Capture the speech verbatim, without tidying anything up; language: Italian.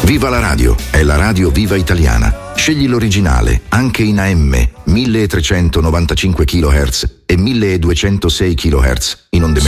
Viva la radio, è la radio viva italiana. Scegli l'originale, anche in A M, milletrecentonovantacinque chilohertz e milleduecentosei chilohertz in onde